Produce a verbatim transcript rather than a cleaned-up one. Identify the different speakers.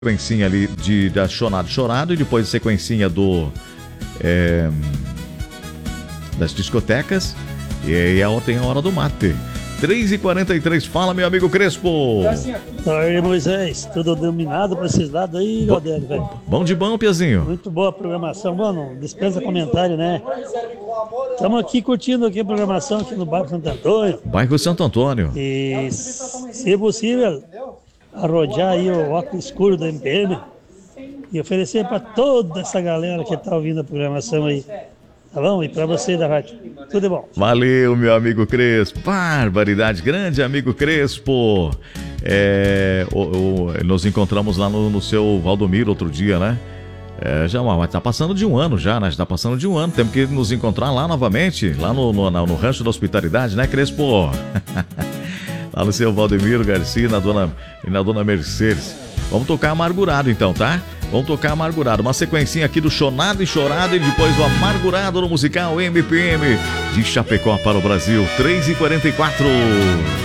Speaker 1: sequencinha ali de, da Chonado Chorado e depois sequencinha do é, das discotecas e aí tem a hora do mate. Três e quarenta e três, fala meu amigo Crespo.
Speaker 2: Oi, Moisés, tudo dominado para esses lados aí, Rodrigo, velho?
Speaker 1: Bom de bom, Piazinho?
Speaker 2: Muito boa a programação, mano, dispensa comentário, né? Estamos aqui curtindo aqui a programação aqui no bairro Santo Antônio.
Speaker 1: Bairro Santo Antônio.
Speaker 2: E, se possível, arrojar aí o óculos escuro do M P M e oferecer para toda essa galera que está ouvindo a programação aí. Tá bom? E para você da rádio. Tudo de bom.
Speaker 1: Valeu, meu amigo Crespo. Barbaridade, grande amigo Crespo. É, o, o, nos encontramos lá no, no seu Valdomiro outro dia, né? É, já está passando de um ano já, né? Está passando de um ano. Temos que nos encontrar lá novamente, lá no, no, no Rancho da Hospitalidade, né, Crespo? Lá no seu Valdemiro Garcia na dona, e na dona Mercedes. Vamos tocar Amargurado então, tá? Vamos tocar Amargurado. Uma sequencinha aqui do Chonado e Chorado e depois do Amargurado no musical M P M de Chapecó para o Brasil. três e quarenta e quatro.